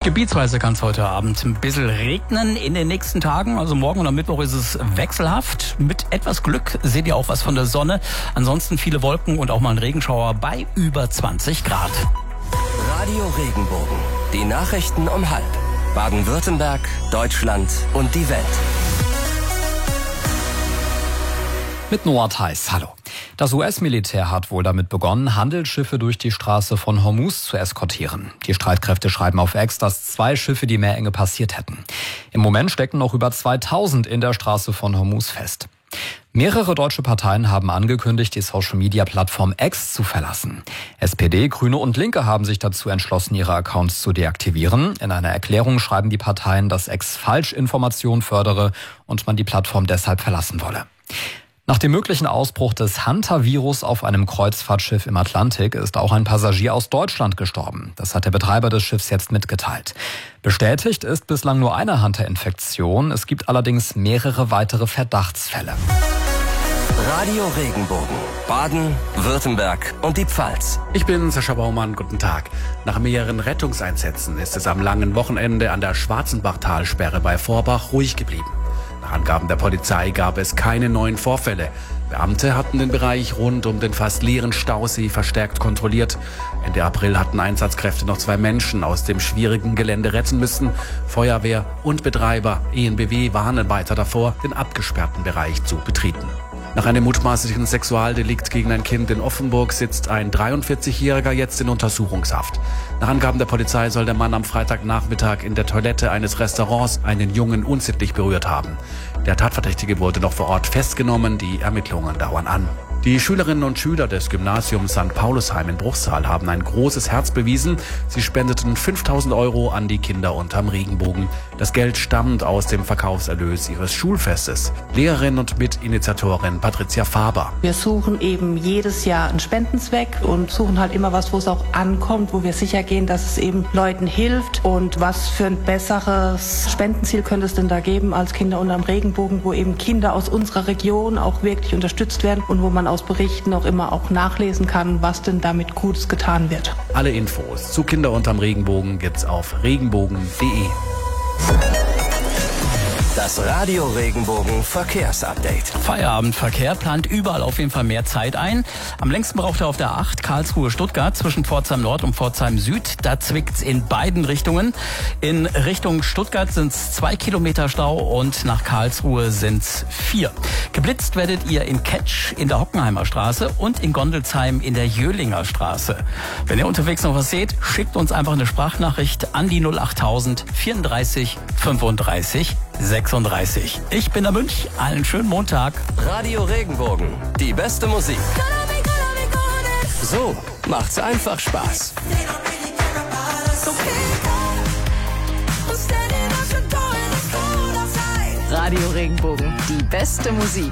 Gebietsweise kann es heute Abend ein bisschen regnen in den nächsten Tagen. Also morgen und am Mittwoch ist es wechselhaft. Mit etwas Glück seht ihr auch was von der Sonne. Ansonsten viele Wolken und auch mal ein Regenschauer bei über 20 Grad. Radio Regenbogen. Die Nachrichten um 12:30. Baden-Württemberg, Deutschland und die Welt. Mit Noah Theis, hallo. Das US-Militär hat wohl damit begonnen, Handelsschiffe durch die Straße von Hormuz zu eskortieren. Die Streitkräfte schreiben auf X, dass 2 Schiffe die Meerenge passiert hätten. Im Moment stecken noch über 2000 in der Straße von Hormuz fest. Mehrere deutsche Parteien haben angekündigt, die Social-Media-Plattform X zu verlassen. SPD, Grüne und Linke haben sich dazu entschlossen, ihre Accounts zu deaktivieren. In einer Erklärung schreiben die Parteien, dass X Falschinformationen fördere und man die Plattform deshalb verlassen wolle. Nach dem möglichen Ausbruch des Hunter-Virus auf einem Kreuzfahrtschiff im Atlantik ist auch ein Passagier aus Deutschland gestorben. Das hat der Betreiber des Schiffs jetzt mitgeteilt. Bestätigt ist bislang nur eine Hunter-Infektion. Es gibt allerdings mehrere weitere Verdachtsfälle. Radio Regenbogen. Baden, Württemberg und die Pfalz. Ich bin Sascha Baumann, guten Tag. Nach mehreren Rettungseinsätzen ist es am langen Wochenende an der Schwarzenbachtalsperre bei Vorbach ruhig geblieben. Nach Angaben der Polizei gab es keine neuen Vorfälle. Beamte hatten den Bereich rund um den fast leeren Stausee verstärkt kontrolliert. Ende April hatten Einsatzkräfte noch 2 Menschen aus dem schwierigen Gelände retten müssen. Feuerwehr und Betreiber EnBW warnen weiter davor, den abgesperrten Bereich zu betreten. Nach einem mutmaßlichen Sexualdelikt gegen ein Kind in Offenburg sitzt ein 43-Jähriger jetzt in Untersuchungshaft. Nach Angaben der Polizei soll der Mann am Freitagnachmittag in der Toilette eines Restaurants einen Jungen unsittlich berührt haben. Der Tatverdächtige wurde noch vor Ort festgenommen, die Ermittlungen dauern an. Die Schülerinnen und Schüler des Gymnasiums St. Paulusheim in Bruchsal haben ein großes Herz bewiesen. Sie spendeten 5.000 € an die Kinder unterm Regenbogen. Das Geld stammt aus dem Verkaufserlös ihres Schulfestes. Lehrerin und Mitinitiatorin Patricia Faber. Wir suchen eben jedes Jahr einen Spendenzweck und suchen halt immer was, wo es auch ankommt, wo wir sicher gehen, dass es eben Leuten hilft. Und was für ein besseres Spendenziel könnte es denn da geben als Kinder unterm Regenbogen, wo eben Kinder aus unserer Region auch wirklich unterstützt werden und wo man aus Berichten auch immer auch nachlesen kann, was denn damit Gutes getan wird. Alle Infos zu Kinder unterm Regenbogen gibt's auf regenbogen.de. Das Radio Regenbogen Verkehrsupdate. Feierabendverkehr plant überall auf jeden Fall mehr Zeit ein. Am längsten braucht er auf der 8 Karlsruhe-Stuttgart zwischen Pforzheim Nord und Pforzheim Süd. Da zwickt's in beiden Richtungen. In Richtung Stuttgart sind's 2 Kilometer Stau und nach Karlsruhe sind's 4. Geblitzt werdet ihr in Ketsch in der Hockenheimer Straße und in Gondelsheim in der Jöhlinger Straße. Wenn ihr unterwegs noch was seht, schickt uns einfach eine Sprachnachricht an die 08000 34 35 36. Ich bin der Münch. Einen schönen Montag. Radio Regenbogen. Die beste Musik. So macht's einfach Spaß. Radio Regenbogen. Die beste Musik.